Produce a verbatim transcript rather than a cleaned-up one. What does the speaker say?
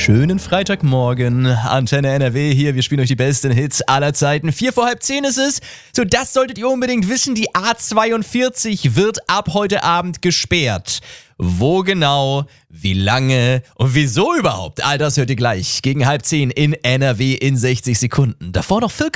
Schönen Freitagmorgen, Antenne N R W hier, wir spielen euch die besten Hits aller Zeiten. Vier vor halb zehn ist es. So, das solltet ihr unbedingt wissen, die A zweiundvierzig wird ab heute Abend gesperrt. Wo genau, wie lange und wieso überhaupt? All das hört ihr gleich gegen halb zehn in N R W in sechzig Sekunden. Davor noch Phil